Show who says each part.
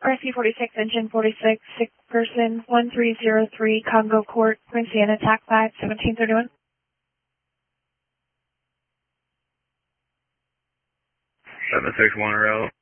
Speaker 1: RSC-46, engine 46, sick person, 1303, Congo Court, Quincy, attack 5, 1731.
Speaker 2: 761 row.